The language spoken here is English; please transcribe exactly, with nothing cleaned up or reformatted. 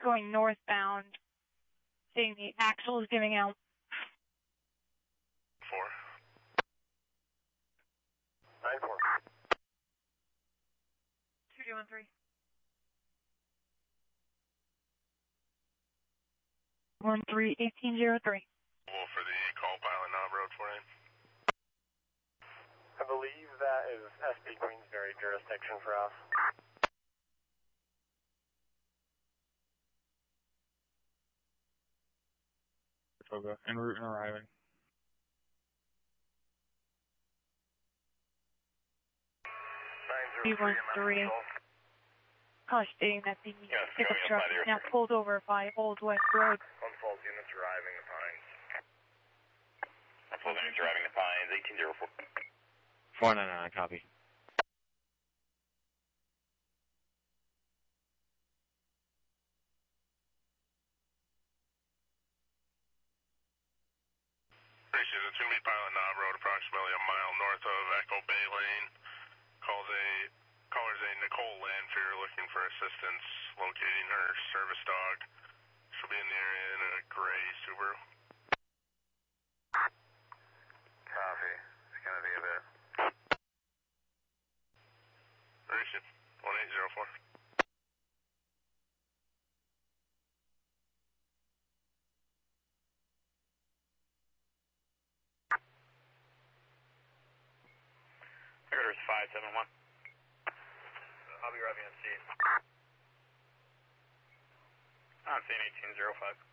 going northbound, seeing the axles giving out. Four. Nine four. Two two one three. One three eighteen zero three. Well, for the call pilot, Knob Road four eight. I believe that is S P Queensbury jurisdiction for us. Toga, en route and arriving. Two one three. Call stating that the Yes, pickup coming up truck by the is now airport. pulled over by Old West Road. One falls units arriving the Pines. One falls units arriving the Pines, eighteen zero four. four nine nine, copy. Appreciate it. It's going to be Pilot Knob Road, approximately a mile north of Echo Bay Lane. Calls a, callers a Nicole Landfear looking for assistance locating her service dog. She'll be in the area in a gray Subaru. Copy. It's going to be a bit. Appreciate it. one eight zero four. Here's five seven one. I'll be arriving at C. I'm seeing eighteen zero five.